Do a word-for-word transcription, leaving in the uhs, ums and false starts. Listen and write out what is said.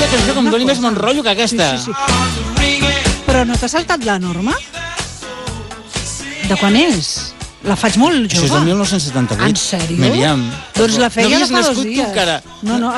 aquella cançó que em doni més bon rotllo que aquesta. Sí, sí, sí. Però no t'ha saltat la norma? De quan és? La faig molt jove. Això és del mil nou-cents setanta-vuit. En sèrio? Míriam. Doncs la feia no de fa dos nascut tu dies. encara. No, no,